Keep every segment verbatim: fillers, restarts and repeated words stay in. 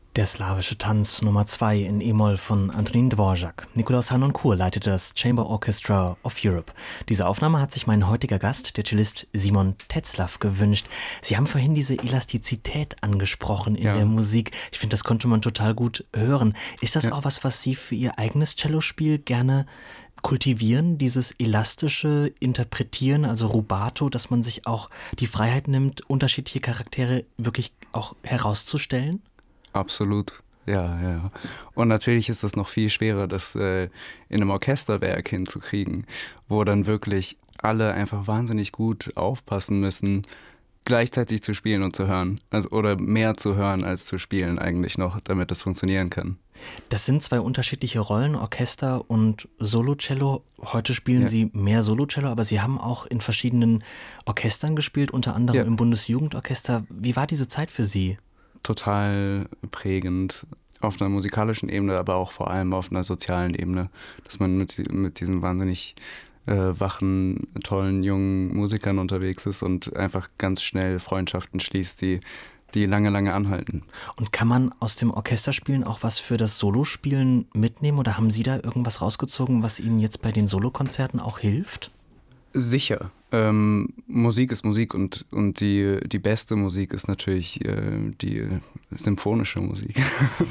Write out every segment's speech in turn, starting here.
Der slawische Tanz Nummer zwei in E-Moll von Antonín Dvořák. Nikolaus Harnoncourt leitete das Chamber Orchestra of Europe. Diese Aufnahme hat sich mein heutiger Gast, der Cellist Simon Tetzlaff, gewünscht. Sie haben vorhin diese Elastizität angesprochen in ja. der Musik. Ich finde, das konnte man total gut hören. Ist das ja. auch was, was Sie für Ihr eigenes Cellospiel gerne kultivieren, dieses elastische Interpretieren, also Rubato, dass man sich auch die Freiheit nimmt, unterschiedliche Charaktere wirklich auch herauszustellen? Absolut, ja, ja. Und natürlich ist es noch viel schwerer, das äh, in einem Orchesterwerk hinzukriegen, wo dann wirklich alle einfach wahnsinnig gut aufpassen müssen, gleichzeitig zu spielen und zu hören. Also, oder mehr zu hören als zu spielen eigentlich noch, damit das funktionieren kann. Das sind zwei unterschiedliche Rollen, Orchester und Solocello. Heute spielen ja. Sie mehr Solocello, aber Sie haben auch in verschiedenen Orchestern gespielt, unter anderem ja. im Bundesjugendorchester. Wie war diese Zeit für Sie? Total prägend auf einer musikalischen Ebene, aber auch vor allem auf einer sozialen Ebene, dass man mit, mit diesen wahnsinnig äh, wachen, tollen, jungen Musikern unterwegs ist und einfach ganz schnell Freundschaften schließt, die, die lange, lange anhalten. Und kann man aus dem Orchesterspielen auch was für das Solospielen mitnehmen oder haben Sie da irgendwas rausgezogen, was Ihnen jetzt bei den Solokonzerten auch hilft? Sicher. Ähm, Musik ist Musik und, und die, die beste Musik ist natürlich äh, die symphonische Musik.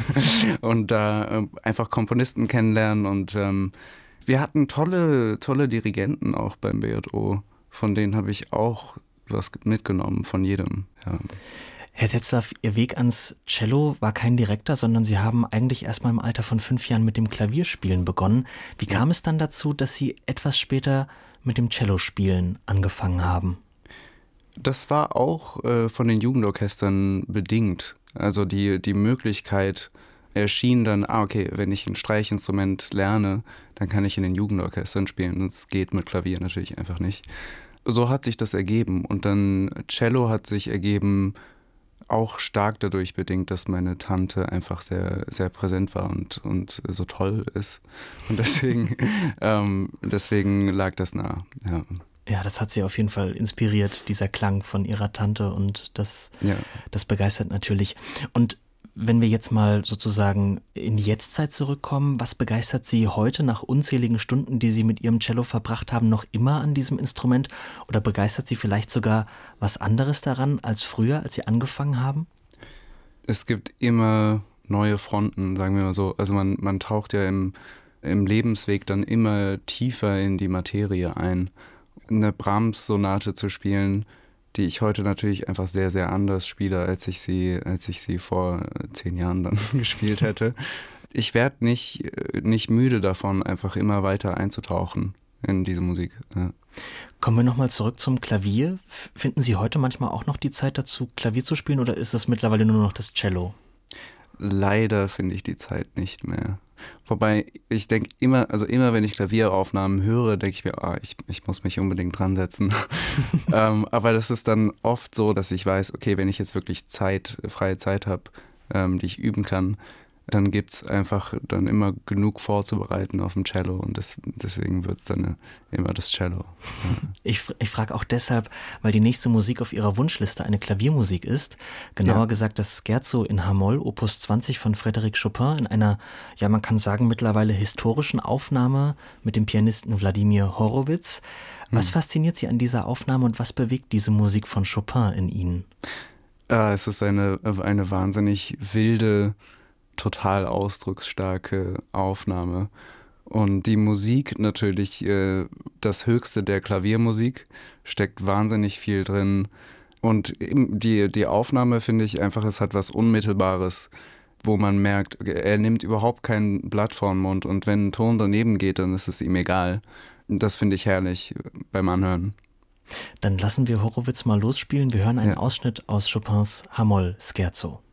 Und da äh, einfach Komponisten kennenlernen und ähm, wir hatten tolle, tolle Dirigenten auch beim B J O, von denen habe ich auch was mitgenommen, von jedem. Ja. Herr Tetzlaff, Ihr Weg ans Cello war kein direkter, sondern Sie haben eigentlich erst mal im Alter von fünf Jahren mit dem Klavierspielen begonnen. Wie kam es dann dazu, dass Sie etwas später mit dem Cellospielen angefangen haben? Das war auch äh, von den Jugendorchestern bedingt. Also die, die Möglichkeit erschien dann, ah okay, wenn ich ein Streichinstrument lerne, dann kann ich in den Jugendorchestern spielen. Das geht mit Klavier natürlich einfach nicht. So hat sich das ergeben. Und dann Cello hat sich ergeben, auch stark dadurch bedingt, dass meine Tante einfach sehr, sehr präsent war und, und so toll ist. Und deswegen, ähm, deswegen lag das nah. Ja. Ja, das hat Sie auf jeden Fall inspiriert, dieser Klang von Ihrer Tante, und das, ja. das begeistert natürlich. Und wenn wir jetzt mal sozusagen in die Jetztzeit zurückkommen, was begeistert Sie heute nach unzähligen Stunden, die Sie mit Ihrem Cello verbracht haben, noch immer an diesem Instrument? Oder begeistert Sie vielleicht sogar was anderes daran als früher, als Sie angefangen haben? Es gibt immer neue Fronten, sagen wir mal so. Also man, man taucht ja im, im Lebensweg dann immer tiefer in die Materie ein. Eine Brahms-Sonate zu spielen, die ich heute natürlich einfach sehr, sehr anders spiele, als ich sie, als ich sie vor zehn Jahren dann gespielt hätte. Ich werde nicht, nicht müde davon, einfach immer weiter einzutauchen in diese Musik. Ja. Kommen wir nochmal zurück zum Klavier. Finden Sie heute manchmal auch noch die Zeit dazu, Klavier zu spielen, oder ist es mittlerweile nur noch das Cello? Leider finde ich die Zeit nicht mehr. Wobei ich denke immer, also immer wenn ich Klavieraufnahmen höre, denke ich mir, ah, ich, ich muss mich unbedingt dran setzen. ähm, aber das ist dann oft so, dass ich weiß, okay, wenn ich jetzt wirklich Zeit, freie Zeit habe, ähm, die ich üben kann, dann gibt es einfach dann immer genug vorzubereiten auf dem Cello und das, deswegen wird es dann immer das Cello. Ja. Ich, ich frage auch deshalb, weil die nächste Musik auf Ihrer Wunschliste eine Klaviermusik ist, genauer ja. gesagt das Scherzo in H-Moll, Opus zwanzig von Frédéric Chopin, in einer, ja man kann sagen, mittlerweile historischen Aufnahme mit dem Pianisten Wladimir Horowitz. Was hm. fasziniert Sie an dieser Aufnahme und was bewegt diese Musik von Chopin in Ihnen? Ah, es ist eine, eine wahnsinnig wilde, total ausdrucksstarke Aufnahme. Und die Musik natürlich, äh, das Höchste der Klaviermusik, steckt wahnsinnig viel drin. Und die, die Aufnahme, finde ich einfach, es hat was Unmittelbares, wo man merkt, er nimmt überhaupt kein Blatt vor den Mund und wenn ein Ton daneben geht, dann ist es ihm egal. Das finde ich herrlich beim Anhören. Dann lassen wir Horowitz mal losspielen. Wir hören einen ja. Ausschnitt aus Chopins H-Moll Scherzo.